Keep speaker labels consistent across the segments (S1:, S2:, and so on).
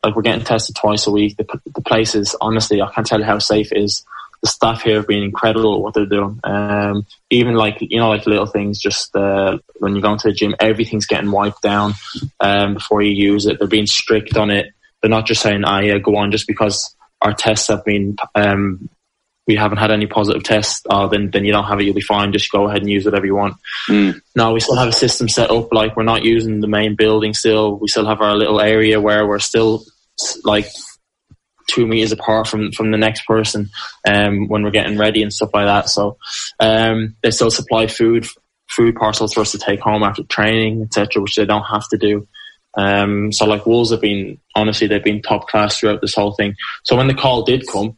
S1: like we're getting tested twice a week. The place is, honestly, I can't tell you how safe it is. The staff here have been incredible at what they're doing. Even like, you know, like little things, just when you go into the gym, everything's getting wiped down before you use it. They're being strict on it. They're not just saying, yeah, go on, just because our tests have been, we haven't had any positive tests, then you don't have it, you'll be fine, just go ahead and use whatever you want. No, we still have a system set up, like we're not using the main building still. We still have our little area where we're still like 2 meters apart from the next person when we're getting ready and stuff like that. So they still supply food parcels for us to take home after training, etc., which they don't have to do. So like Wolves have been, honestly, they've been top class throughout this whole thing. So when the call did come,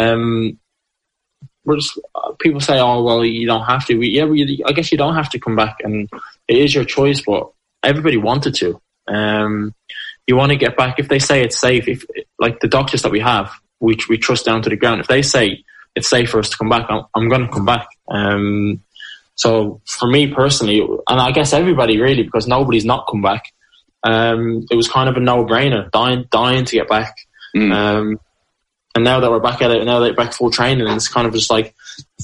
S1: people say, oh, well, you don't have to. I guess you don't have to come back, and it is your choice, but everybody wanted to. You want to get back. If they say it's safe, if like the doctors that we have, which we trust down to the ground, if they say it's safe for us to come back, I'm going to come back. So for me personally, and I guess everybody really, because nobody's not come back, it was kind of a no-brainer, dying to get back. And now that we're back at it, now that we're back full training, it's kind of just like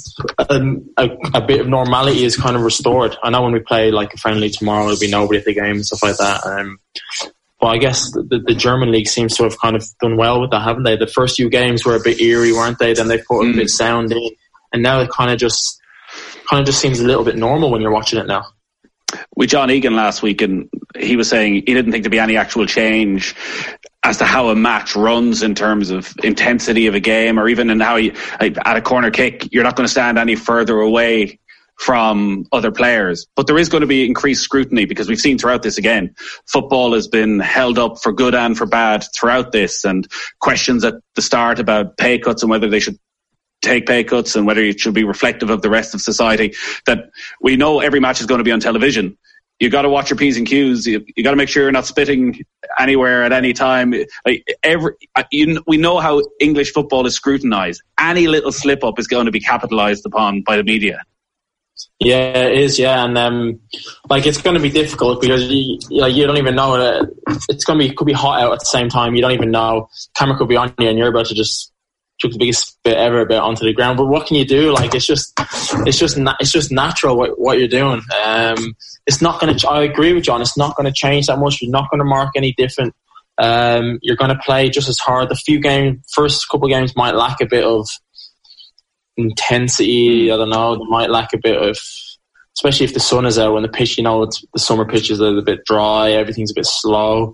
S1: a bit of normality is kind of restored. I know when we play like a friendly tomorrow, there'll be nobody at the game and stuff like that. But I guess the German league seems to have kind of done well with that, haven't they? The first few games were a bit eerie, weren't they? Then they put a bit of sound in, and now it kind of just seems a little bit normal when you're watching it now.
S2: With John Egan last week, and he was saying he didn't think there'd be any actual change as to how a match runs in terms of intensity of a game, or even in how you, like, at a corner kick, you're not going to stand any further away from other players. But there is going to be increased scrutiny, because we've seen throughout this again, football has been held up for good and for bad throughout this, and questions at the start about pay cuts and whether they should take pay cuts and whether it should be reflective of the rest of society. That we know every match is going to be on television. You got to watch your P's and Q's. You got to make sure you're not spitting anywhere at any time. We know how English football is scrutinised. Any little slip up is going to be capitalised upon by the media.
S1: Yeah, it is. Yeah, and like it's going to be difficult because you don't even know it could be hot out at the same time. You don't even know. Camera could be on you, and you're about to just took the biggest spit ever a bit onto the ground. But what can you do? Like it's just natural what you're doing. It's not going to. I agree with John. It's not going to change that much. You're not going to mark any different. You're going to play just as hard. First couple of games might lack a bit of intensity. I don't know. They might lack a bit of, especially if the sun is out. When the pitch, the summer pitches are a bit dry. Everything's a bit slow.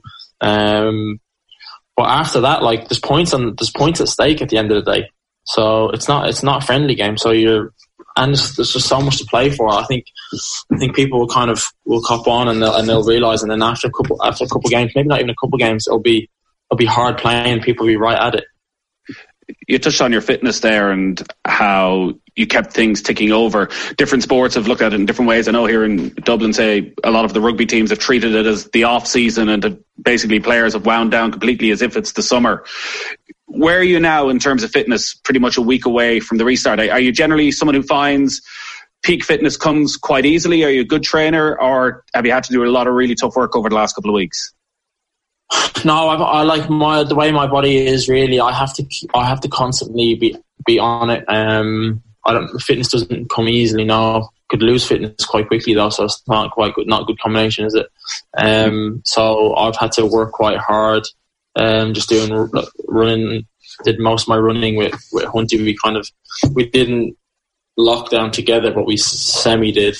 S1: But after that, like there's points at stake at the end of the day. So it's not a friendly game. So there's just so much to play for. I think people will cop on and they'll realise. And then after a couple games, maybe not even a couple games, it'll be hard playing. People will be right at it.
S2: You touched on your fitness there and how you kept things ticking over. Different sports have looked at it in different ways. I know here in Dublin, say, a lot of the rugby teams have treated it as the off season, and basically players have wound down completely as if it's the summer. Where are you now in terms of fitness, pretty much a week away from the restart? Are you generally someone who finds peak fitness comes quite easily? Are you a good trainer, or have you had to do a lot of really tough work over the last couple of weeks?
S1: No, I like the way my body is. Really, I have to constantly be on it. Fitness doesn't come easily. No, could lose fitness quite quickly though, so it's not quite good. Not a good combination, is it? So I've had to work quite hard. Just doing running. Did most of my running with Hunty. We didn't lock down together, but we semi did.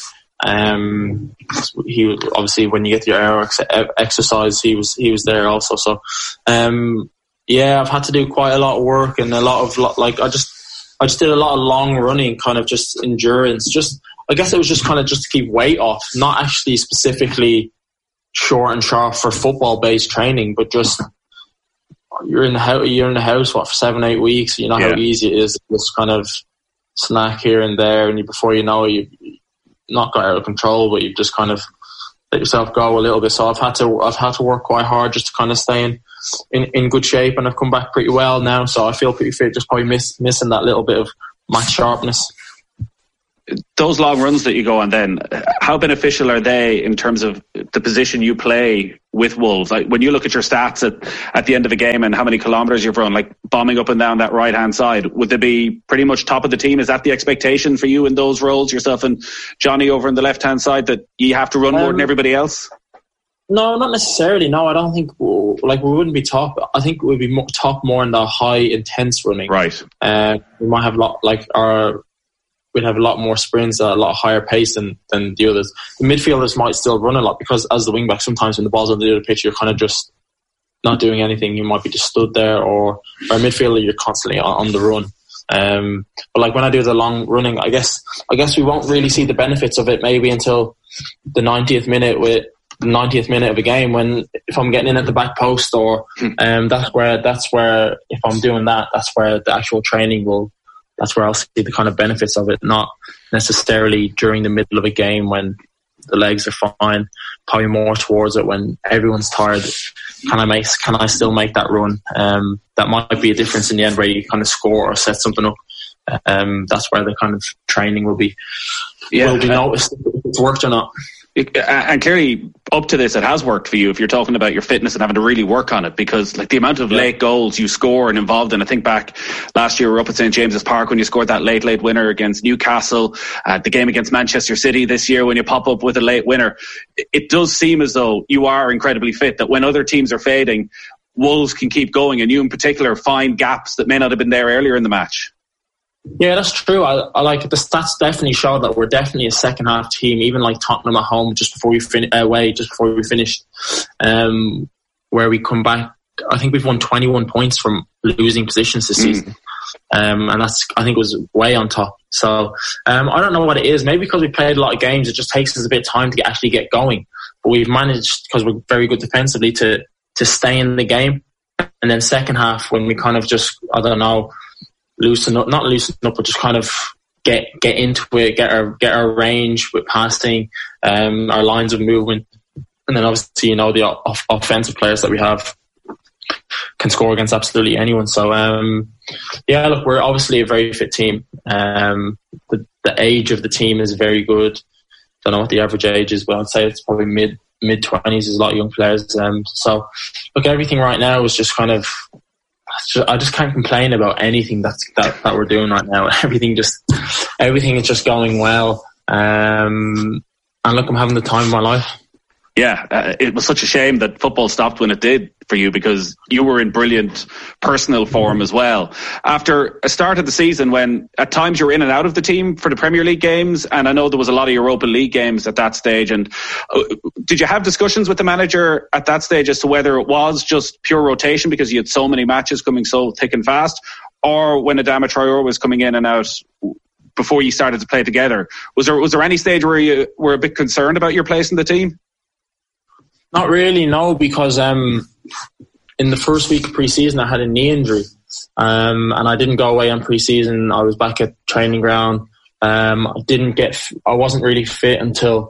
S1: He obviously, when you get your hour exercise, he was there also. So I've had to do quite a lot of work and a lot of like I just did a lot of long running, kind of just endurance. I guess it was just kind of just to keep weight off, not actually specifically short and sharp for football based training, but just you're in the house for 7-8 weeks. You know how easy it is to just kind of snack here and there, and before you know it, you not got out of control, but you've just kind of let yourself go a little bit. So I've had to work quite hard just to kind of stay in good shape, and I've come back pretty well now. So I feel pretty fit, just probably missing that little bit of match sharpness.
S2: those long runs that you go on then, how beneficial are they in terms of the position you play with Wolves? Like when you look at your stats at the end of a game and how many kilometres you've run, like bombing up and down that right-hand side, would they be pretty much top of the team? Is that the expectation for you in those roles, yourself and Johnny over on the left-hand side, that you have to run more than everybody else?
S1: No, not necessarily. No, I don't think we wouldn't be top. I think we'd be top more in the high intense running.
S2: Right.
S1: We might have we'd have a lot more sprints at a lot higher pace than the others. The midfielders might still run a lot because as the wing back, sometimes when the ball's on the other pitch, you're kind of just not doing anything. You might be just stood there, or a midfielder, you're constantly on the run. But like when I do the long running, I guess we won't really see the benefits of it maybe until the 90th minute of a game, when if I'm getting in at the back post, or that's where if I'm doing that, that's where the actual training that's where I'll see the kind of benefits of it, not necessarily during the middle of a game when the legs are fine. Probably more towards it when everyone's tired. Can I still make that run? That might be a difference in the end where you kind of score or set something up. That's where the kind of training will be noticed if it's worked or not.
S2: And clearly, up to this, it has worked for you if you're talking about your fitness and having to really work on it, because like the amount of late goals you score and involved in. I think back last year we were up at St James's Park when you scored that late winner against Newcastle, the game against Manchester City this year when you pop up with a late winner. It does seem as though you are incredibly fit, that when other teams are fading, Wolves can keep going, and you in particular find gaps that may not have been there earlier in the match.
S1: Yeah, that's true. I like the stats definitely show that we're definitely a second half team, even like Tottenham at home just before we finished, where we come back. I think we've won 21 points from losing positions this season. And I think it was way on top. So I don't know what it is. Maybe because we played a lot of games, it just takes us a bit of time to actually get going. But we've managed, because we're very good defensively, to stay in the game. And then second half, when we kind of just, I don't know, not loosen up, but just kind of get into it, get our range with passing, our lines of movement, and then obviously the offensive players that we have can score against absolutely anyone. So look, we're obviously a very fit team. The age of the team is very good. Don't know what the average age is, but I'd say it's probably mid 20s. There's a lot of young players. So look, everything right now is just kind of. I just can't complain about anything that we're doing right now. Everything is just going well. And look, I'm having the time of my life.
S2: Yeah, it was such a shame that football stopped when it did for you, because you were in brilliant personal form as well. After a start of the season when at times you were in and out of the team for the Premier League games, and I know there was a lot of Europa League games at that stage, and did you have discussions with the manager at that stage as to whether it was just pure rotation because you had so many matches coming so thick and fast, or when Adama Traore was coming in and out before you started to play together, was there any stage where you were a bit concerned about your place in the team?
S1: Not really, no, because in the first week of pre-season I had a knee injury, and I didn't go away on pre-season. I was back at training ground. I wasn't really fit until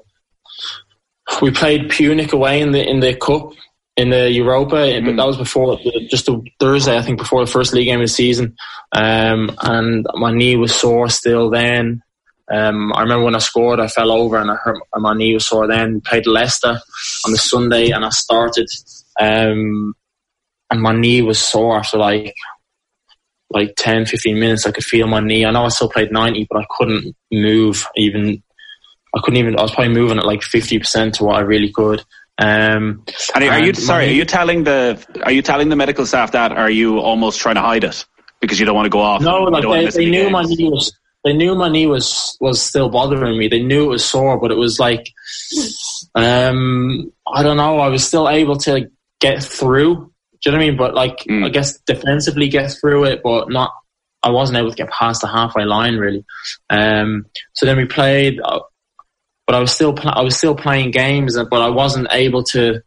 S1: we played Punic away in the cup, in the Europa, but that was before just a Thursday, I think, before the first league game of the season, and my knee was sore still then. I remember when I scored, I fell over and my knee was sore then. We played Leicester on the Sunday and I started, and my knee was sore after like 10, 15 minutes. I could feel my knee. I know I still played 90, but I couldn't move even. I was probably moving at like 50% to what I really could. And are you telling the medical staff that, or are you almost trying to hide it because you don't want to go off? No, like they knew my knee was. They knew my knee was still bothering me. They knew it was sore, but it was like, I don't know. I was still able to get through. Do you know what I mean? But like, I guess defensively get through it, but not. I wasn't able to get past the halfway line really. So then we played, but I was still playing games, but I wasn't able to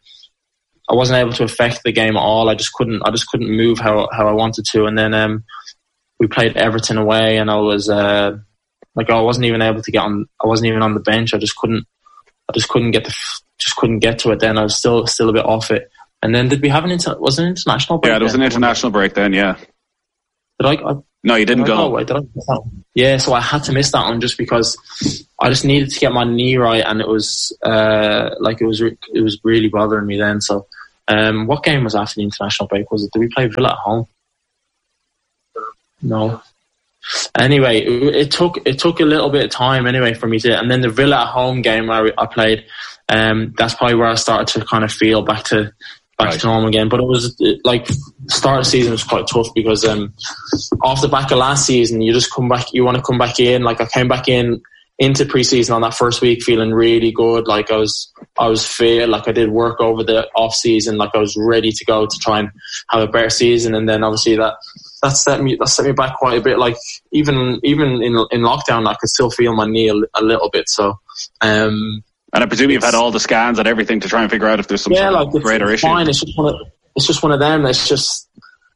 S1: affect the game at all. I just couldn't move how I wanted to, and then we played Everton away, and I was I wasn't even able to get on. I wasn't even on the bench. I just couldn't get to it. Then I was still a bit off it. And then did we have was it an international break?
S2: Yeah, there was an international break then. Yeah. No, you didn't go.
S1: Yeah, so I had to miss that one just because I just needed to get my knee right, and it was it was really bothering me then. So, what game was after the international break? Was it? Did we play Villa at home? No. Anyway, it took a little bit of time anyway for me to, and then the Villa at home game where I played, that's probably where I started to kind of feel back to normal again. But it was start of the season was quite tough because off the back of last season, you just come back, you want to come back in. Like I came back into pre-season on that first week feeling really good. Like I was fit, like I did work over the off season, like I was ready to go to try and have a better season. And then obviously that set me back quite a bit. Like even in lockdown, I could still feel my knee a little bit. So,
S2: and I presume you've had all the scans and everything to try and figure out if there's some sort of greater issue.
S1: Fine. It's just one of them. It's just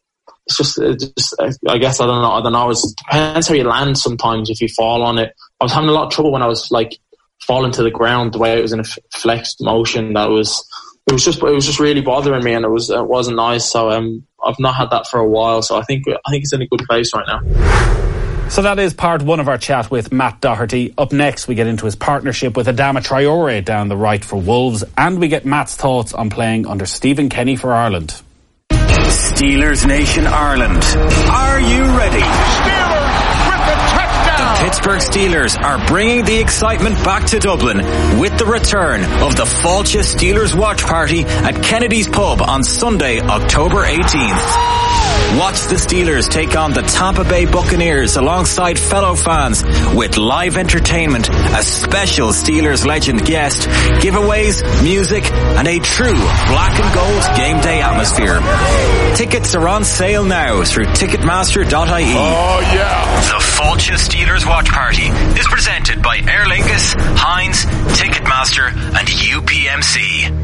S1: I guess I don't know. It depends how you land sometimes. If you fall on it, I was having a lot of trouble when I was like falling to the ground. The way it was in a flexed motion, it was just really bothering me, and it wasn't nice. So I've not had that for a while. So I think it's in a good place right now.
S3: So that is part one of our chat with Matt Doherty. Up next, we get into his partnership with Adama Traore down the right for Wolves, and we get Matt's thoughts on playing under Stephen Kenny for Ireland.
S4: Steelers Nation Ireland. Are you ready? Steelers with the touchdown! The Pittsburgh Steelers are bringing the excitement back to Dublin with the return of the Fáilte Steelers Watch Party at Kennedy's Pub on Sunday, October 18th. Watch the Steelers take on the Tampa Bay Buccaneers alongside fellow fans with live entertainment, a special Steelers legend guest, giveaways, music, and a true black and gold game day atmosphere. Tickets are on sale now through Ticketmaster.ie.
S5: Oh yeah!
S4: The Fáilte Steelers Watch Party is presented by Aer Lingus, Heinz, Ticketmaster, and UPMC.